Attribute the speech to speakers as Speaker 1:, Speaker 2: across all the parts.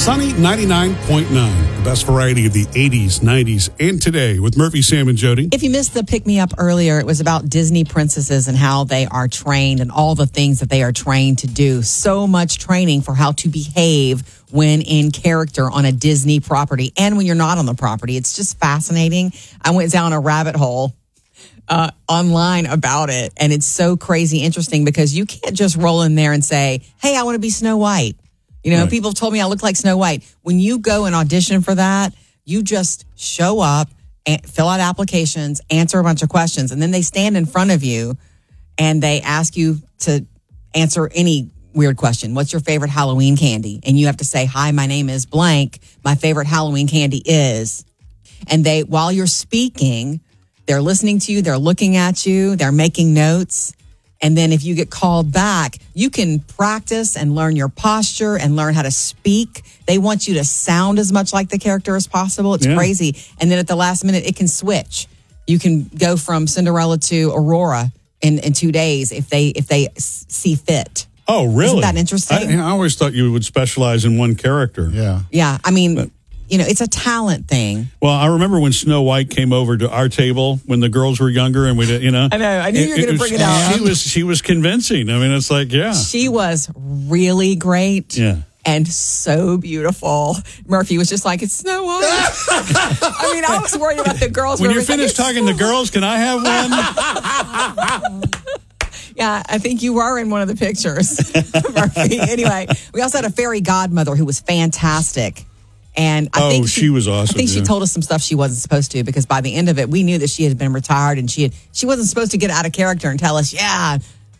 Speaker 1: Sunny 99.9, the best variety of the 80s, 90s, and today with Murphy, Sam, and Jody.
Speaker 2: If you missed the Pick Me Up earlier, it was about Disney princesses and how they are trained and all the things that they are trained to do. So much training for how to behave when in character on a Disney property and when you're not on the property. It's just fascinating. I went down a rabbit hole online about it, and it's so crazy interesting because you can't just roll in there and say, hey, I want to be Snow White. You know, People told me I look like Snow White. When you go and audition for that, you just show up, and fill out applications, answer a bunch of questions, and then they stand in front of you and they ask you to answer any weird question. What's your favorite Halloween candy? And you have to say, hi, my name is blank. My favorite Halloween candy is. And they, while you're speaking, they're listening to you, they're looking at you, they're making notes. And then if you get called back, you can practice and learn your posture and learn how to speak. They want you to sound as much like the character as possible. It's crazy. And then at the last minute, it can switch. You can go from Cinderella to Aurora in 2 days if they see fit.
Speaker 1: Oh, really?
Speaker 2: Isn't that interesting?
Speaker 1: I always thought you would specialize in one character.
Speaker 3: Yeah.
Speaker 2: Yeah. I mean, it's a talent thing.
Speaker 1: Well, I remember when Snow White came over to our table when the girls were younger, and we did,
Speaker 2: I know. I knew you were going to bring it out.
Speaker 1: She was convincing. I mean, it's like,
Speaker 2: She was really great.
Speaker 1: Yeah.
Speaker 2: And so beautiful. Murphy was just like, it's Snow White. I mean, I was worried about the girls.
Speaker 1: When you're finished talking to girls, can I have one?
Speaker 2: Yeah, I think you were in one of the pictures, Murphy. Anyway, we also had a fairy godmother who was fantastic. And I think
Speaker 1: she was awesome.
Speaker 2: I think she told us some stuff she wasn't supposed to, because by the end of it, we knew that she had been retired and she wasn't supposed to get out of character and tell us, I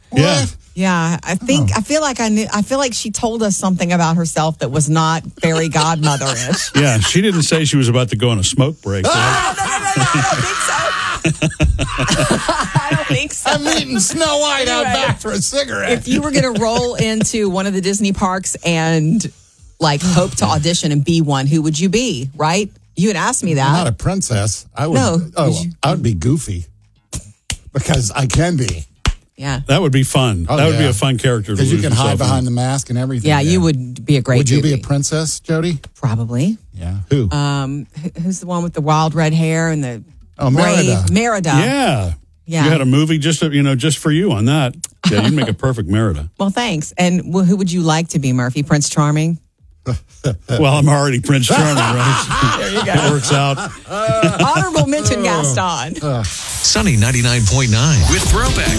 Speaker 2: feel like she told us something about herself that was not fairy godmother-ish.
Speaker 1: Yeah, she didn't say she was about to go on a smoke break.
Speaker 2: No, I don't think so. I don't think so.
Speaker 3: I'm meeting Snow White out back for a cigarette.
Speaker 2: If you were going to roll into one of the Disney parks and hope to audition and be one, who would you be, right? You had asked me that.
Speaker 3: I'm not a princess. I would.
Speaker 2: No.
Speaker 3: I would be Goofy because I can be.
Speaker 2: Yeah.
Speaker 1: That would be fun. That would be a fun character.
Speaker 3: Because you can hide behind the mask and everything.
Speaker 2: Yeah, you would be a great
Speaker 3: Would you
Speaker 2: Goofy.
Speaker 3: be a princess, Jody?
Speaker 2: Probably.
Speaker 3: Yeah. Who?
Speaker 2: Who's the one with the wild red hair and the
Speaker 3: Merida.
Speaker 2: Merida.
Speaker 1: Yeah.
Speaker 2: Yeah.
Speaker 1: You had a movie just for you on that. Yeah, you'd make a perfect Merida.
Speaker 2: Well, thanks. And who would you like to be, Murphy? Prince Charming?
Speaker 1: Well, I'm already Prince Charming, right?
Speaker 2: There you go.
Speaker 1: It works out.
Speaker 2: Honorable mention, Gaston.
Speaker 4: Sunny 99.9 with Throwback.